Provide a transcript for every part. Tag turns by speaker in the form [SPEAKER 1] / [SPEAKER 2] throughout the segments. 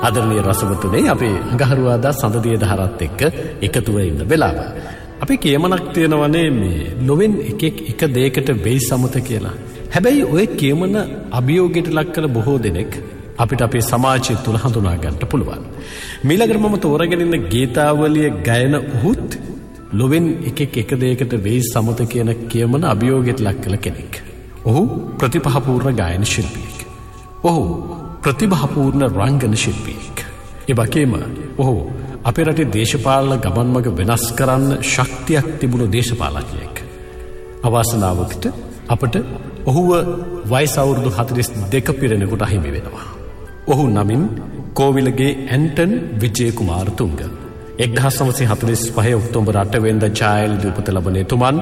[SPEAKER 1] ආදරණීය රසවතුනේ අපේ අඟහරුවාදා සඳදිය දහරත් එක්ක එකතුව ඉන්න වෙලාව. අපි කියමනක් තියෙනවනේ මේ ලොවෙන් එක දෙයකට වෙයි සමත කියලා. හැබැයි ඔය කියමන අභියෝගයට ලක් කළ බොහෝ දෙනෙක් අපිට අපේ සමාජය තුල හඳුනා ගන්නට පුළුවන්. මීළඟට මම තෝරගෙන ඉන්න ගීතාවලිය ගයන උහුත් ලොවෙන් එක දෙයකට වෙයි සමත කියන කියමන අභියෝගයට ලක් කළ කෙනෙක්. ඔහු ප්‍රතිභාපූර්ණ ගායන ශිල්පියෙක්. ඔහු ප්‍රතිභාපූර්ණ රංගන ශිල්පියෙක්. ඒ වගේම ඔහු අපේ රටේ දේශපාලන ගමන් මඟ වෙනස් කරන්න ශක්තියක් තිබුණු දේශපාලකයෙක්. අවාසනාවකට අපට ඔහුව වයස අවුරුදු 42 පිරෙනකොට අහිමි වෙනවා. ඔහු නමින් කෝවිලගේ ඇන්ටන් විජේකුමාරතුංග. 1945 ඔක්තෝබර් 8 වෙනිදා චායලදී උපත ලබන එතුමන්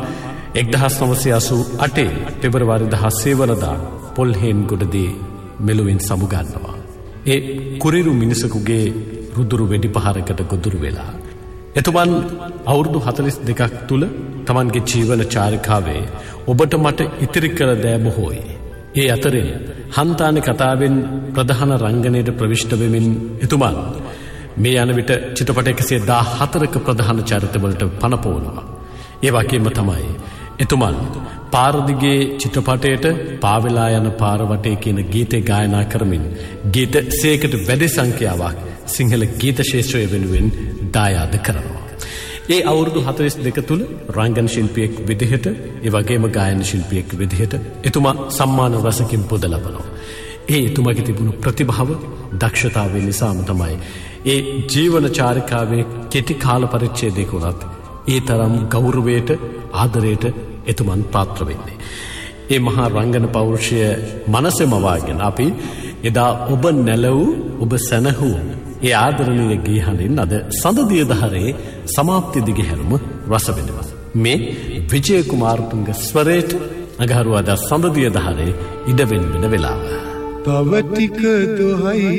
[SPEAKER 1] 1988 පෙබරවාරි 16 වනදා පොල්හෙන්ගොඩදී මෙලොවින් සමුගන්නවා. ඒ කුරිරු මිනිසකුගේ රුදුරු වෙඩි පහරකට ගොදුරු වෙලා. එතුමන් අවුරුදු 42ක් තුල තමන්ගේ ජීවන චාරිකාවේ ඔබට මට ඉතිරි කළ දෑ බොහෝයි. ඒ අතරේ හන්තානේ කතාවෙන් ප්‍රධාන රංගනයට ප්‍රවිෂ්ඨ වෙමින් එතුමන් මේ යන විට චිත්‍රපට 114ක ප්‍රධාන චරිතවලට පනපෝනවා. ඒ වගේම තමයි එතුමන් පාරදිගේ චිත්‍රපටයට පාවෙලා යන පාර වටේ කියන ගීතේ ගායනා කරමින් ගීත 100කට වැඩි සංඛ්‍යාවක් සිංහල ගීත ශාස්ත්‍රය වෙනුවෙන් දායාද කරනවා. ඒ අවුරුදු 42 තුල රංගන ශිල්පියෙක් විදිහට ඒ වගේම ගායන ශිල්පියෙක් විදිහට එතුමා සම්මාන රසකින් පොද ලබනවා. ඒ එතුමාගේ තිබුණු ප්‍රතිභාව දක්ෂතාවය නිසාම තමයි ඒ ජීවන චාරිකාවේ කෙටි කාල පරිච්ඡේදයක උනත් ඒ තරම් ගෞරවයට ආදරයට එතුමන් පාත්‍ර වෙන්නේ. ඒ මහා රංගන පෞරුෂය මනසෙම වාගෙන අපි එදා ඔබ නැලවූ ඔබ සැනහූ ඒ ආදරණීය ගීහඬින් අද සඳදිය දහරේ සමාප්ති දිග හැරුම රස වෙනවා. මේ විජය කුමාරතුංග ස්වරයට අඟහරුවාදා සඳදිය දහරේ ඉඩ වෙන වෙලාව.
[SPEAKER 2] තව ටික දුහයි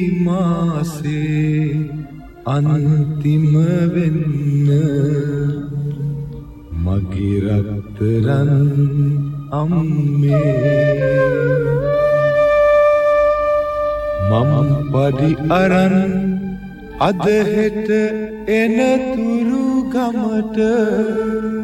[SPEAKER 2] මාසේ අන්තිම වෙන්න මගේ රත්තරන් අම්මේ මම පඩි අරන් අද හෙට එනතුරු ගමට